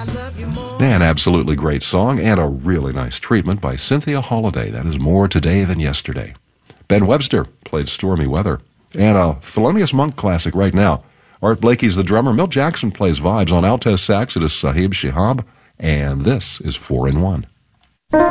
An absolutely great song and a really nice treatment by Cynthia Holiday. That is More Today Than Yesterday. Ben Webster played Stormy Weather. And a Thelonious Monk classic right now. Art Blakey's the drummer. Milt Jackson plays vibes on alto sax. It is Sahib Shihab. And this is 4 in 1.